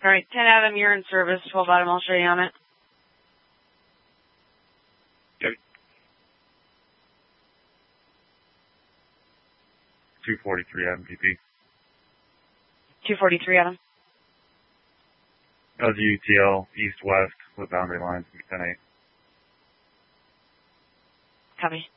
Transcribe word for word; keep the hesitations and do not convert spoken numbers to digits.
All right, ten Adam, you're in service. twelve Adam, I'll show you on it. Okay. two forty-three Adam, P P. two forty-three Adam. W T L east-west with boundary lines, ten eight. Copy.